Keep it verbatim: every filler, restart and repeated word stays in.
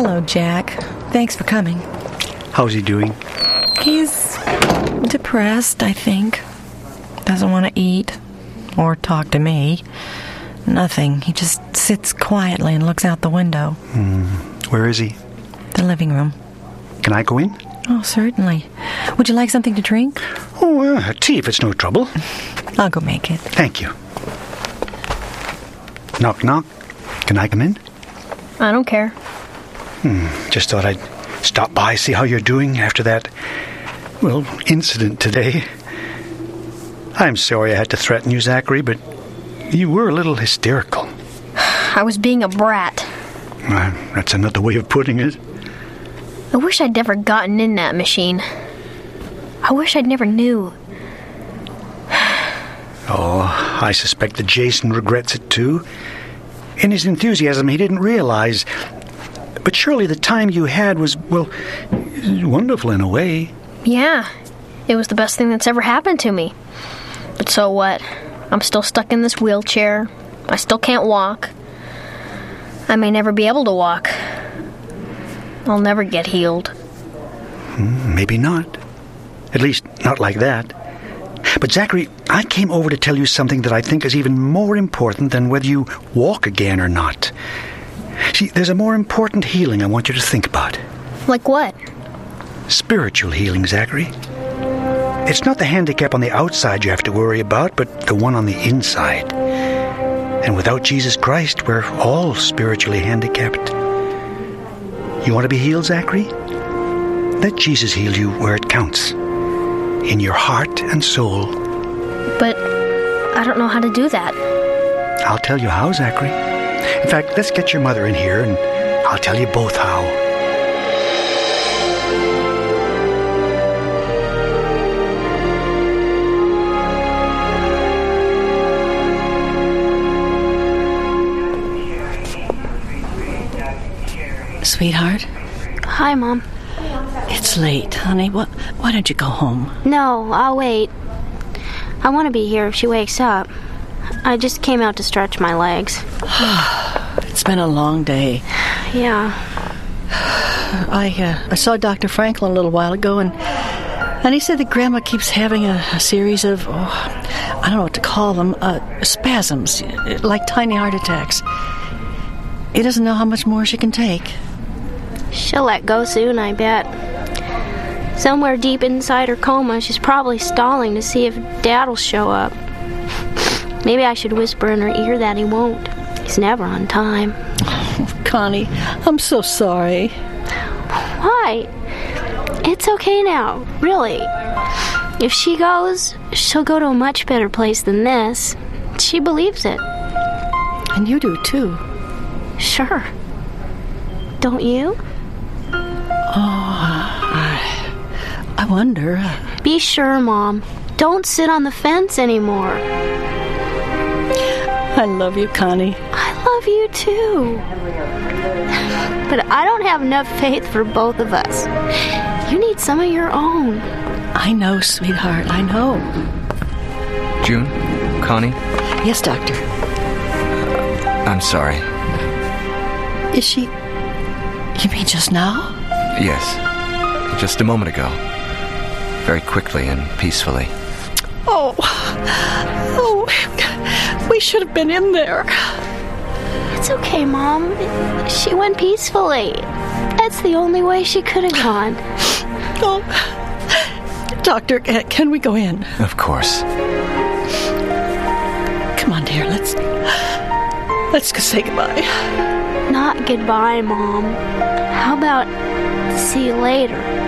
Hello, Jack. Thanks for coming. How's he doing? He's depressed, I think. Doesn't want to eat or talk to me. Nothing. He just sits quietly and looks out the window. Hmm. Where is he? The living room. Can I go in? Oh, certainly. Would you like something to drink? Oh, uh, tea if it's no trouble. I'll go make it. Thank you. Knock, knock. Can I come in? I don't care. Hmm. Just thought I'd stop by, see how you're doing after that, well, incident today. I'm sorry I had to threaten you, Zachary, but you were a little hysterical. I was being a brat. Uh, that's another way of putting it. I wish I'd never gotten in that machine. I wish I'd never knew. Oh, I suspect that Jason regrets it too. In his enthusiasm, he didn't realize. But surely the time you had was, well, wonderful in a way. Yeah, it was the best thing that's ever happened to me. But so what? I'm still stuck in this wheelchair. I still can't walk. I may never be able to walk. I'll never get healed. Maybe not. At least, not like that. But Zachary, I came over to tell you something that I think is even more important than whether you walk again or not. See, there's a more important healing I want you to think about. Like what? Spiritual healing, Zachary. It's not the handicap on the outside you have to worry about, but the one on the inside. And without Jesus Christ, we're all spiritually handicapped. You want to be healed, Zachary? Let Jesus heal you where it counts. In your heart and soul. But I don't know how to do that. I'll tell you how, Zachary. In fact, let's get your mother in here and I'll tell you both how. Sweetheart? Hi, Mom. It's late, honey. What, why don't you go home? No, I'll wait. I want to be here if she wakes up. I just came out to stretch my legs. It's been a long day. Yeah. I uh, I saw Doctor Franklin a little while ago, and and he said that Grandma keeps having a, a series of, oh, I don't know what to call them, uh, spasms, like tiny heart attacks. He doesn't know how much more she can take. She'll let go soon, I bet. Somewhere deep inside her coma, she's probably stalling to see if Dad'll show up. Maybe I should whisper in her ear that he won't. He's never on time. Oh, Connie, I'm so sorry. Why? It's okay now, really. If she goes, she'll go to a much better place than this. She believes it. And you do, too. Sure. Don't you? Oh, I, I wonder. Be sure, Mom. Don't sit on the fence anymore. I love you, Connie. I love you, too. But I don't have enough faith for both of us. You need some of your own. I know, sweetheart, I know. June? Connie? Yes, Doctor. I'm sorry. Is she... You mean just now? Yes. Just a moment ago. Very quickly and peacefully. Oh. Oh. We should have been in there. It's okay, Mom. She went peacefully. That's the only way she could have gone. Oh. Doctor, can we go in? Of course. Come on, dear. Let's... Let's go say goodbye. Not goodbye, Mom. How about see you later?